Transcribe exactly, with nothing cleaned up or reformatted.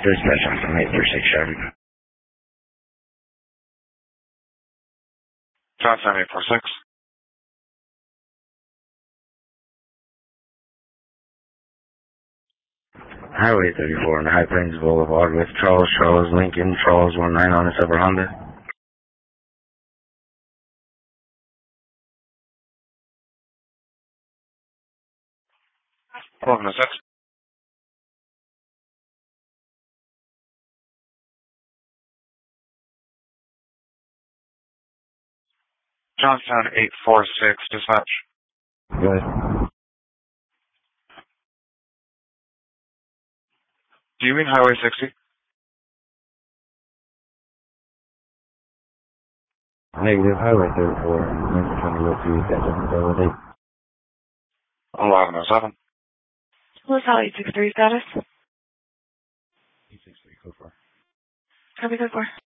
Dispatch on eight three six seven. Johnstown eight four six. Highway thirty-four on High Plains Boulevard with Charles, Charles, Lincoln, Charles one nine on a silver Honda. eleven oh six. Johnstown eight four six, dispatch. Good. Do you mean Highway sixty? Negative, Highway thirty-four. I'm trying to look through that availability. eleven oh seven. Hotel eight six three status. eight six three, go for it. Copy, go for.